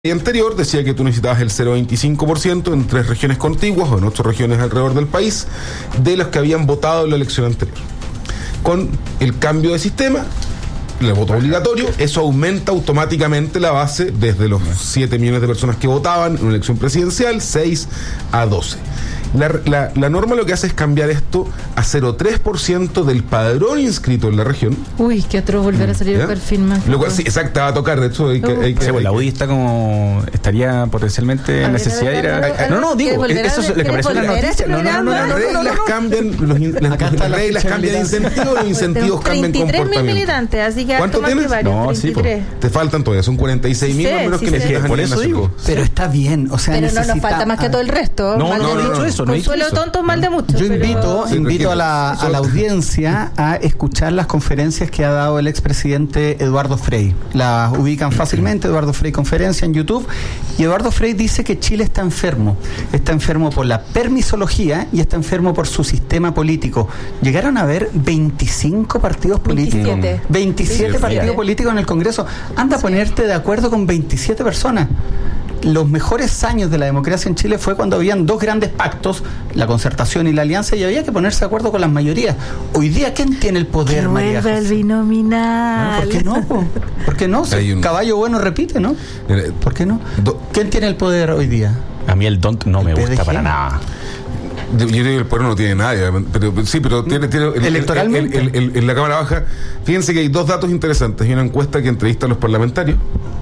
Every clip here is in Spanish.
anterior decía que tú necesitabas el 0,25% en 3 regiones contiguas o en 8 regiones alrededor del país de los que habían votado en la elección anterior. Con el cambio de sistema, el voto obligatorio, eso aumenta automáticamente la base desde los 7 millones de personas que votaban en una elección presidencial, 6 a 12. La norma lo que hace es cambiar esto a 0,3% del padrón inscrito en la región. Uy, qué atroz volver a salir el perfil más. Lo cual sí, exacto, va a tocar, de hecho la UDI estaría potencialmente en necesidad de ir a... eso es lo que aparece en la noticia. Las reglas cambian, las reglas cambian de incentivos, los incentivos cambian comportamiento. 33.000 militantes, así que ¿cuánto tienes? No, sí, te faltan todavía, son 46.000 más menos que necesitas. Por eso digo. Pero está bien, o sea, pero no nos falta más que todo el resto. No he dicho eso. Consuelo tonto, mal de mucho. Yo invito a la audiencia a escuchar las conferencias que ha dado el expresidente Eduardo Frei. Las ubican fácilmente, Eduardo Frei conferencia en YouTube, y Eduardo Frei dice que Chile está enfermo por la permisología y está enfermo por su sistema político. Llegaron a haber 25 partidos políticos. 27 partidos políticos en el Congreso. Anda a ponerte de acuerdo con 27 personas. Los mejores años de la democracia en Chile fue cuando habían 2 grandes pactos, la concertación y la alianza, y había que ponerse de acuerdo con las mayorías. Hoy día, ¿quién tiene el poder, María José? El binominal. ¿Por qué no? ¿Por qué no? Caballo bueno repite, ¿no? ¿Por qué no? ¿Quién tiene el poder hoy día? A mí el DONT no me gusta para nada. Yo creo que el pueblo no tiene nadie, pero tiene electoralmente en la Cámara Baja. Fíjense que hay 2 datos interesantes. Hay una encuesta que entrevista a los parlamentarios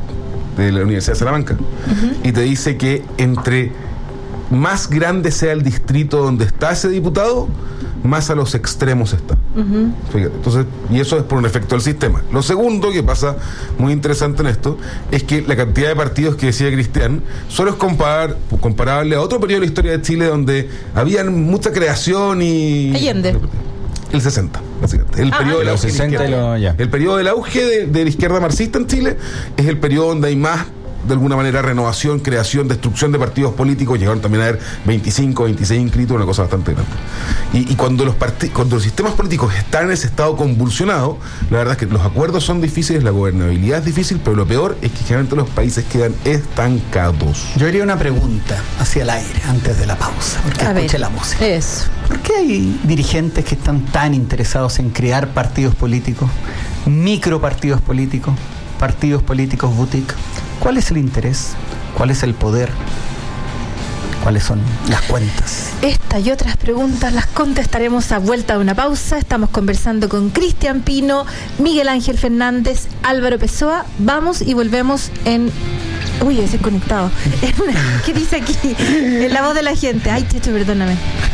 de la Universidad de Salamanca, y te dice que entre más grande sea el distrito donde está ese diputado, más a los extremos está. Fíjate, entonces, y eso es por un efecto del sistema. Lo segundo que pasa muy interesante en esto es que la cantidad de partidos que decía Cristian solo es comparable a otro periodo de la historia de Chile donde había mucha creación y... Allende. El 60, básicamente. El periodo de la 60 el periodo del auge de la izquierda marxista en Chile es el periodo donde hay más, de alguna manera, renovación, creación, destrucción de partidos políticos. Llegaron también a haber 25, 26 inscritos, una cosa bastante grande. Y cuando los sistemas políticos están en ese estado convulsionado, la verdad es que los acuerdos son difíciles, la gobernabilidad es difícil, pero lo peor es que generalmente los países quedan estancados. Yo haría una pregunta hacia el aire antes de la pausa, porque escuché la música. Eso. ¿Por qué hay dirigentes que están tan interesados en crear partidos políticos, micropartidos políticos, partidos políticos boutique? ¿Cuál es el interés? ¿Cuál es el poder? ¿Cuáles son las cuentas? Esta y otras preguntas las contestaremos a vuelta de una pausa. Estamos conversando con Cristian Pino, Miguel Ángel Fernández, Álvaro Pessoa. Vamos y volvemos en... Uy, estoy conectado. ¿Qué dice aquí? En la voz de la gente. Ay, Checho, perdóname.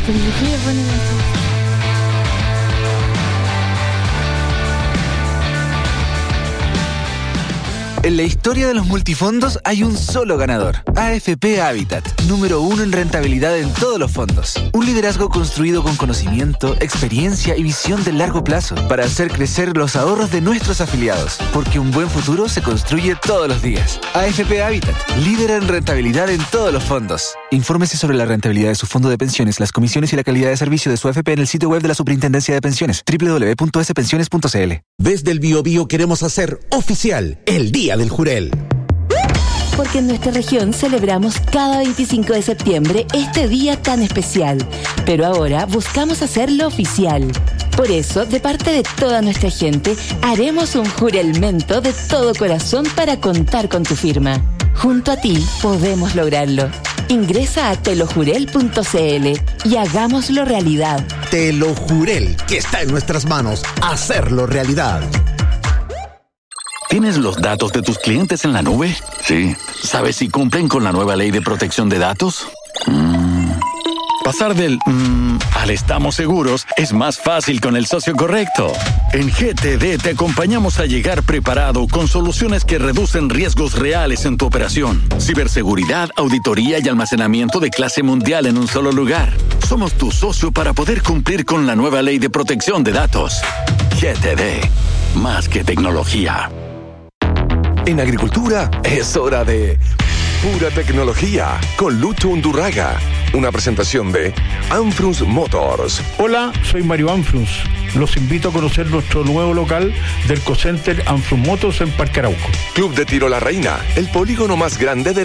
En la historia de los multifondos hay un solo ganador. AFP Habitat, número 1 en rentabilidad en todos los fondos. Un liderazgo construido con conocimiento, experiencia y visión de largo plazo para hacer crecer los ahorros de nuestros afiliados. Porque un buen futuro se construye todos los días. AFP Habitat, líder en rentabilidad en todos los fondos. Infórmese sobre la rentabilidad de su fondo de pensiones, las comisiones y la calidad de servicio de su AFP en el sitio web de la Superintendencia de Pensiones, www.spensiones.cl. Desde el Biobío queremos hacer oficial el Día del Jurel. Porque en nuestra región celebramos cada 25 de septiembre este día tan especial. Pero ahora buscamos hacerlo oficial. Por eso, de parte de toda nuestra gente, haremos un jurelmento de todo corazón para contar con tu firma. Junto a ti podemos lograrlo. Ingresa a telojurel.cl y hagámoslo realidad. Telojurel, que está en nuestras manos, hacerlo realidad. ¿Tienes los datos de tus clientes en la nube? Sí. ¿Sabes si cumplen con la nueva ley de protección de datos? Pasar del al estamos seguros es más fácil con el socio correcto. En GTD te acompañamos a llegar preparado con soluciones que reducen riesgos reales en tu operación. Ciberseguridad, auditoría y almacenamiento de clase mundial en un solo lugar. Somos tu socio para poder cumplir con la nueva ley de protección de datos. GTD, más que tecnología. En agricultura es hora de pura tecnología con Lucho Undurraga. Una presentación de Anfrunz Motors. Hola, soy Mario Anfrunz. los invito a conocer nuestro nuevo local del Ecocenter Anfrun Motors en Parque Arauco. Club de Tiro La Reina, el polígono más grande de